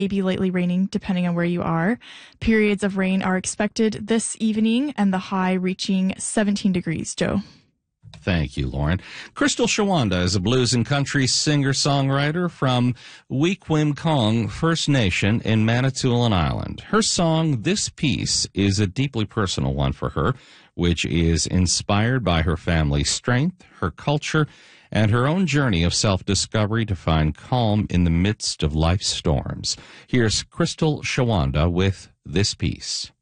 Maybe lightly raining, depending on where you are. Periods of rain are expected this evening, and the high reaching 17 degrees, Joe. Thank you, Lauren. Crystal Shawanda is a blues and country singer-songwriter from Weequahic First Nation in Manitoulin Island. Her song, This Piece, is a deeply personal one for her, which is inspired by her family's strength, her culture, and her own journey of self-discovery to find calm in the midst of life's storms. Here's Crystal Shawanda with This Piece.